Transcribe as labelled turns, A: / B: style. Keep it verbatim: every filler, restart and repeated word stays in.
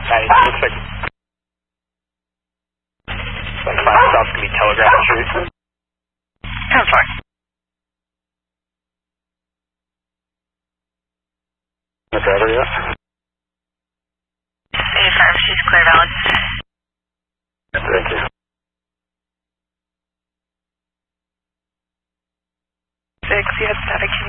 A: looks like like five stops can be Telegraph Street.
B: ten four.
A: The driver yet?
B: eighty-five, she's clear valid.
A: Thank you.
B: Six, you had static.